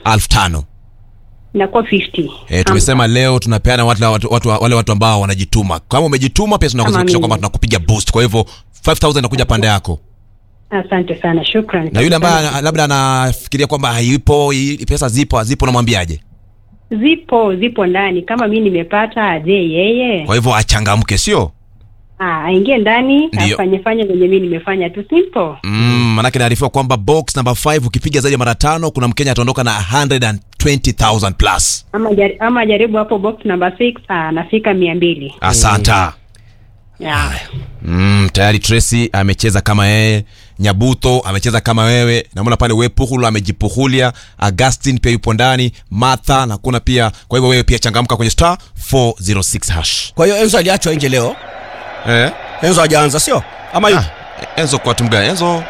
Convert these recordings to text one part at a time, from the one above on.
5,000. Inakuwa 50. Tumesema leo tunapeana wale watu ambao wanajituma. Kama umejituma pia tunakuhakikisha kwamba tunakupiga boost. Kwa hivyo 5,000 inakuja pande yako. Asante sana, shukrani. Na yule ambaye labda anafikiria kwamba haipo pesa zipo namwambiaje? Zipo ndani. Kama mimi nimepata aje yeye. Kwa hivyo achangamke, sio? Aingie ndani afanye venye mimi nimefanya tu, simple. Manake naarifiwa kwamba box number 5 ukipiga zaidi ya mara 5 kuna Mkenya ataondoka na 120,000 plus. Ama jaribu hapo box number 6 anafika 200. Asanta. Yeah. Tayari Tracy amecheza kama yeye, Nyabuto amecheza kama wewe, naona pale Wepuhulu amejipuhulia, Augustine pia yupo ndani, Martha na kuna pia. Kwa hivyo wewe pia changamka kwenye star 406 hash. Kwa hiyo Enzo aliachwa nje leo. Enzo hajaanza sio? Ama yupo? Enzo kwa timu gani? Enzo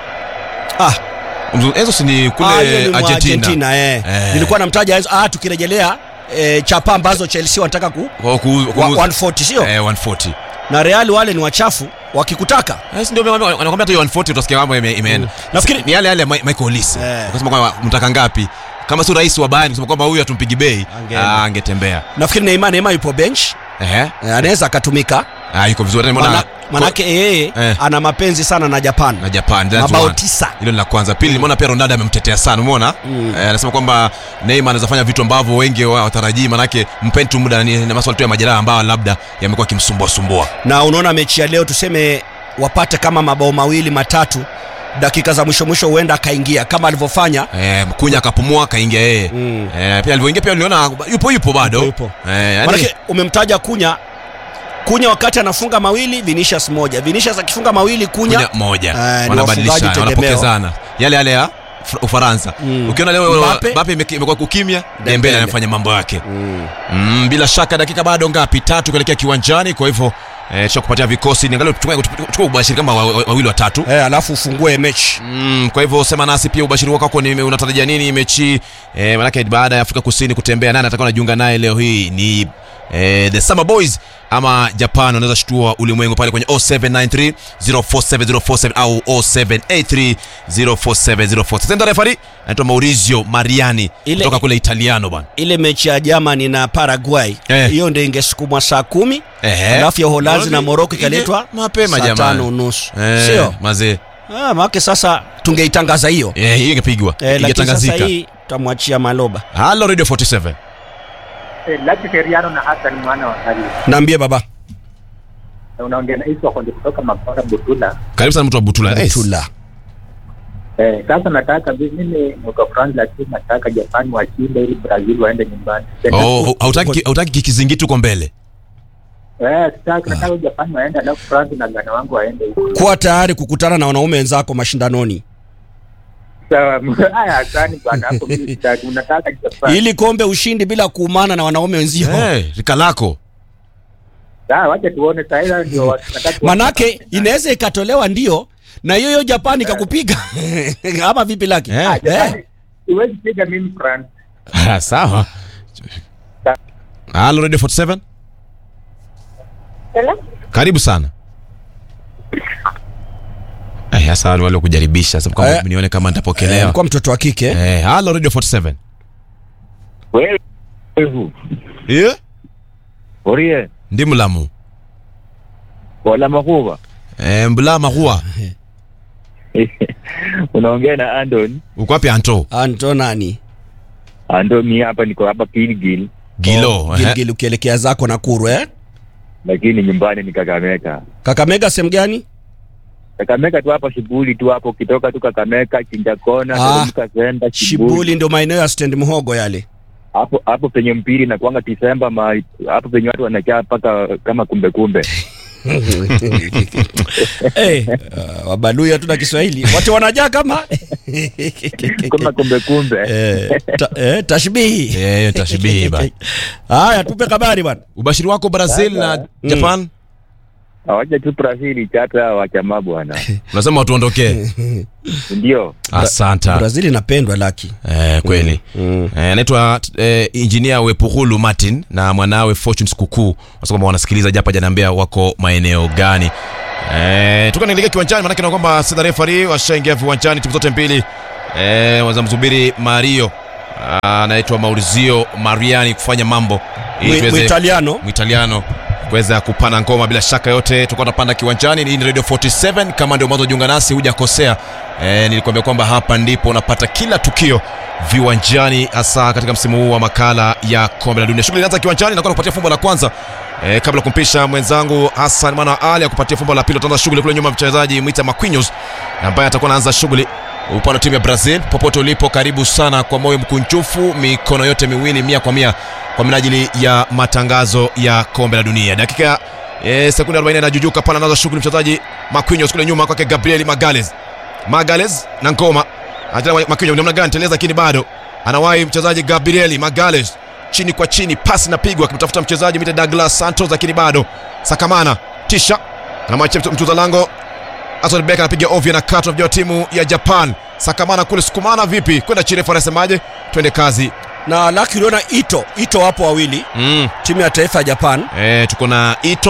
si ni kule Argentina. Nilikuwa namtaja Enzo. Tukirejelea chapa ambazo Chelsea wanataka 140 sio? 140. Na Real wale ni wachafu wakikutaka. Ndio wanakuambia tu 140 utasikia mambo imeenda. Nafikiri ni yale Michael Olise. Ukasema kwamba mtaka ngapi? Kama si rais wa Bayern kusema kwamba huyu atumpigi bei, angetembea. Nafikiri Neymar yupo bench. Anaweza akatumika. Yuko vizuri. Manake yeye ana mapenzi sana na Japan. Mabao 9. Hilo ni la kwanza. Pili nimeona pia Ronaldo amemtetea sana, umeona? Anasema kwamba Neymar anaweza fanya vitu ambavyo wengi watarajii, manake mpeni tu muda, ni masuala tu ya majeraha ambayo labda yamekuwa kimsumbua. Na unaona mechi ya leo tuseme wapate kama mabao 2 matatu dakika za mwisho huenda akaingia kama alivyofanya Mkunya akapumua kaingia yeye. Pia alivyoingia pia uliona yupo bado. Manake umemtaja Kunya wakati anafunga 2, Vinicius 1. Vinicius akifunga 2, Kunya 1. Wanabadilisha, wanapokezana. Yale ya Ufaransa. Ukiona leo Mbappe imekuwa kukimya, Dembele anafanya mambo yake. Bila shaka dakika bado ngapi? 3 kuelekea kiwanjani, kwa hivyo kupatia vikosi niangalie tuchukue ubashiri kama wawili watatu alafu ufungue mechi. Kwa hivyo sema nasi pia ubashiri wako unatarajia nini mechi manake baada ya Afrika Kusini kutembea, nani atakao najiunga naye leo hii? Ni the Summer Boys ama Japan wanaweza shtua ulimwengu pale kwenye 0793 047047 au 0783 Senda referee anaitwa Maurizio Mariani kutoka kule Italiano bwana. Ile mechi ya Germany na Paraguay hiyo ndio ingesukumwa saa 10. Alafu ya Uholanzi na Morocco ikaletwa mapema jamani 5:30. Sio? Mazee. Maana sasa tungeitangaza hiyo. Hiyo ingepigwa. Ingetangazika. Sasa hii tutamwachia Maloba. Hello Radio 47. Laki Feriano na Hassan mwana wa Kali. Naambie baba. Unaongea na Isa kutoka Mapara Butula. Karibu sana mtu wa Butula. Sasa nataka mimi mwaka France, lakini nataka Japan washinde ili Brazil waende nyumbani. Hautaki kizingiti uko mbele. Nataka Japan waende na France na Ghana wangu waende huko. Kuwa tayari kukutana na wanaume wenzako mashindanoni. Haya asante bwana, hapo mimi unataka Japan. Ili kombe ushindi bila kuumana na wanaume wenzio. Rika lako. Wacha tuone sasa ndio nataka. Manake inaweza ikatolewa ndio na hiyo Japan ikakupiga. Ama vipi laki? Uwezi piga mimi France. Sawa. Hello Radio 47. Hello? Karibu sana. Sasa wale kujaribisha sasa kama nione kama nitapokelewa. Kwa mtoto wa kike. Hello Radio 47. Wewe. Orie. Ndi mulamu. Wala makuwa. Mbula makuwa. Unaongea na Andon. Uko wapi Anto? Anto nani? Andon mimi hapa niko hapa Gilgil. Gilgil ukielekea zako Nakuru Lakini nyumbani ni Kakamega. Kakamega sehemu gani? Kakamega tu hapa Shibuli tu hapo, kitoka tu Kakamega Chinja Kona Senda Shibuli ndio maeneo ya Stand Muhogo yale. Hapo penye mpiri na kuanga Disemba hapo penye watu wanakaa paka kama kumbe. Wabaluya tu na Kiswahili. Watu wanajaa kama kumbe. Tashbihi. Tashbihi bana. Haya tupe habari bwana. Ubashiri wako Brazil na Japan? Hawaja tu Brazil chata wa jamaa bwana. Unasema watu ondokee. Ndio. Asante. Brazil inapendwa laki. Kweli. Anaitwa engineer Wepuhulu Martin na mwanawe Fortune Skuku. Wasema wanasikiliza japa janaambia wako maeneo gani. Tukaendelea kiwanjani maana kwamba Senda referee washaingia viwanjani timu zote mbili. Wazamsubiri Mario anaitwa Maurizio Mariani kufanya mambo Muitaliano kuweza kupana ngoma. Bila shaka yote tutakuwa tunapanda kiwanjani. Hii ni Radio 47, kama ndio mwanzo jiunga nasi hujakosea. Nilikwambia kwamba hapa ndipo unapata kila tukio viwanjani, hasa katika msimu huu wa makala ya kombe la dunia. Shughuli inaanza kiwanjani, nakwenda kupatia fumbo la kwanza kabla kumpisha mwenzangu Hassan Mwana Ali akupatia fumbo la pili. Tutaanza shughuli kule nyuma, mchezaji Mwita Marquinhos ambaye atakuwa anaanza shughuli upande wa timu ya Brazil. Popote ulipo, karibu sana kwa moyo mkunjufu, mikono yote miwili 100% kwa minajili ya matangazo ya kombe la dunia. Dakika sekunde 40 anajujuka pale, anaanza shughuli mchezaji Marquinhos kule nyuma kwake Gabriel Magalhaes na ngoma. Anataka Marquinhos namna gani teleza, lakini bado anawahi mchezaji Gabriel Magalhaes chini kwa chini, pasi napigwa akimtafuta mchezaji Mita Douglas Santos, lakini bado Sakamana tisha anamwacha mtuza lango Anthony Becker anapiga ovyo na katu na timu ya Japan. Sakamana kule sukumana vipi kwenda chini, refa anasemaje? Twende kazi. Na laki uliona Ito hapo wawili timu ya taifa ya Japan. Tuko na Ito